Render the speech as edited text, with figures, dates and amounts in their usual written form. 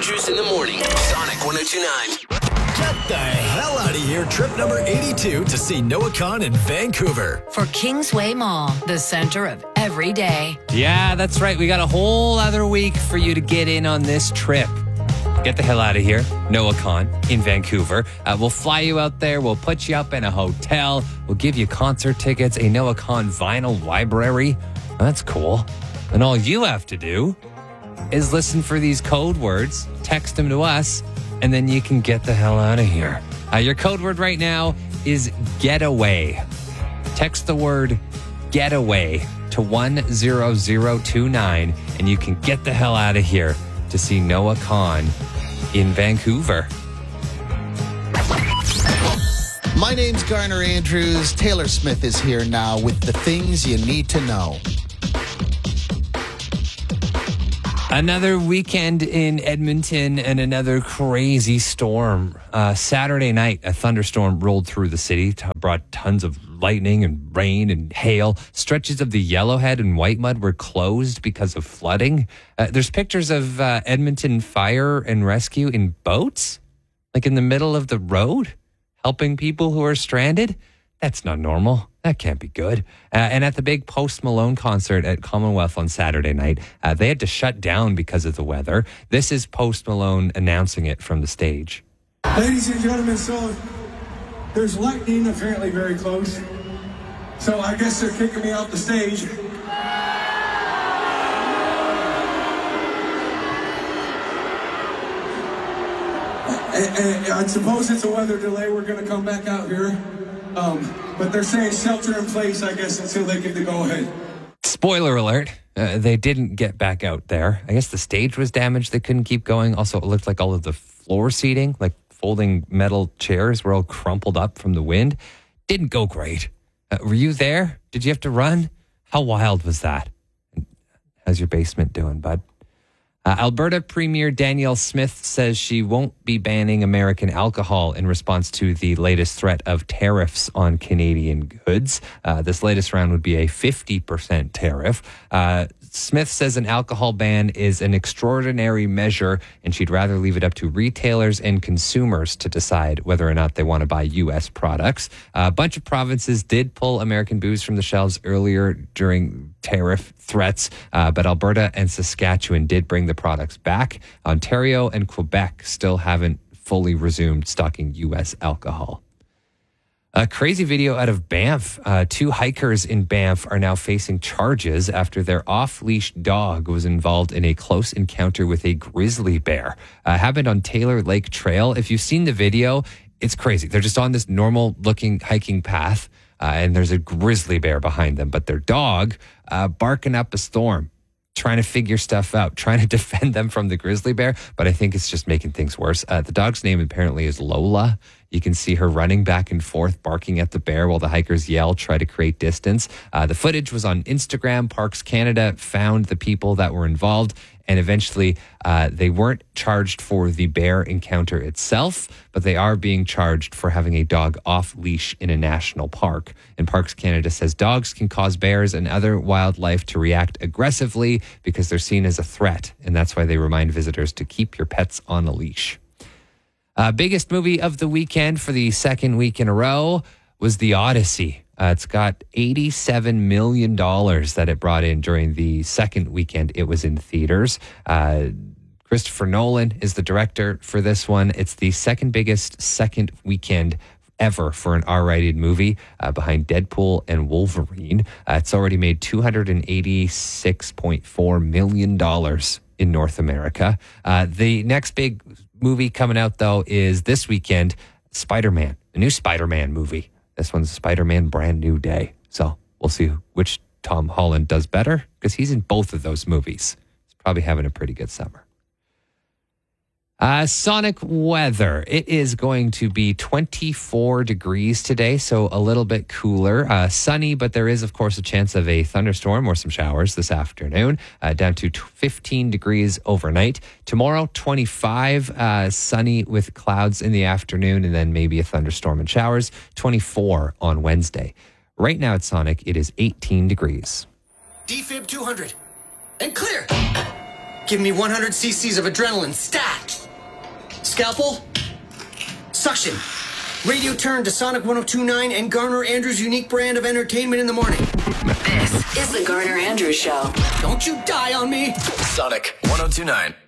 Andrews in the morning. Sonic 102.9. Get the hell out of here. Trip number 82 to see Noah Khan in Vancouver. For Kingsway Mall, the center of every day. Yeah, that's right. We got a whole other week for you to get in on this trip. Get the hell out of here. Noah Khan in Vancouver. We'll fly you out there. We'll put you up in a hotel. We'll give you concert tickets, a Noah Khan vinyl library. That's cool. And all you have to do is listen for these code words, text them to us, and then you can get the hell out of here. Your code word right now is getaway. Text the word getaway to 10029, and you can get the hell out of here to see Noah Khan in Vancouver. My name's Garner Andrews. Taylor Smith is here now with the things you need to know. Another weekend in Edmonton and another crazy storm. Saturday night, a thunderstorm rolled through the city, brought tons of lightning and rain and hail. Stretches of the Yellowhead and Whitemud were closed because of flooding. There's pictures of Edmonton Fire and Rescue in boats, like in the middle of the road, helping people who are stranded. That's not normal. That can't be good. And at the big Post Malone concert at Commonwealth on Saturday night, they had to shut down because of the weather. This is Post Malone announcing it from the stage. Ladies and gentlemen, so there's lightning apparently very close. So I guess they're kicking me off the stage. And I suppose it's a weather delay. We're going to come back out here. But they're saying shelter in place, I guess, until they get the go-ahead. Spoiler alert, they didn't get back out there. I guess the stage was damaged. They couldn't keep going. Also, it looked like all of the floor seating, like folding metal chairs, were all crumpled up from the wind. Didn't go great. Were you there? Did you have to run? How wild was that? How's your basement doing, bud? Alberta Premier Danielle Smith says she won't be banning American alcohol in response to the latest threat of tariffs on Canadian goods. This latest round would be a 50% tariff. Smith says an alcohol ban is an extraordinary measure, and she'd rather leave it up to retailers and consumers to decide whether or not they want to buy U.S. products. A bunch of provinces did pull American booze from the shelves earlier during tariff threats, but Alberta and Saskatchewan did bring the products back. Ontario and Quebec still haven't fully resumed stocking U.S. alcohol. A crazy video out of Banff. Two hikers in Banff are now facing charges after their off-leash dog was involved in a close encounter with a grizzly bear. Happened on Taylor Lake Trail. If you've seen the video, it's crazy. They're just on this normal-looking hiking path, and there's a grizzly bear behind them. But their dog barking up a storm, trying to figure stuff out, trying to defend them from the grizzly bear. But I think it's just making things worse. The dog's name apparently is Lola. You can see her running back and forth, barking at the bear while the hikers yell, try to create distance. The footage was on Instagram. Parks Canada found the people that were involved, and eventually they weren't charged for the bear encounter itself, but they are being charged for having a dog off leash in a national park. And Parks Canada says dogs can cause bears and other wildlife to react aggressively because they're seen as a threat, and that's why they remind visitors to keep your pets on a leash. Biggest movie of the weekend for the second week in a row was The Odyssey. It's got $87 million that it brought in during the second weekend it was in theaters. Christopher Nolan is the director for this one. It's the second biggest second weekend ever for an R-rated movie, behind Deadpool and Wolverine. It's already made $286.4 million in North America. The next big movie coming out, though, is this weekend, Spider-Man, a new Spider-Man movie. This one's Spider-Man Brand New Day. So we'll see which Tom Holland does better, because he's in both of those movies. He's probably having a pretty good summer. Sonic weather. It is going to be 24 degrees today, so a little bit cooler. Sunny, but there is, of course, a chance of a thunderstorm or some showers this afternoon, down to 15 degrees overnight. Tomorrow, 25, sunny with clouds in the afternoon, and then maybe a thunderstorm and showers. 24 on Wednesday. Right now at Sonic, it is 18 degrees. Defib 200. And clear. Give me 100 cc's of adrenaline stat. Scalpel. Suction. Radio turn to Sonic 102.9 and Garner Andrews' unique brand of entertainment in the morning. This is the Garner Andrews Show. Don't you die on me. Sonic 102.9.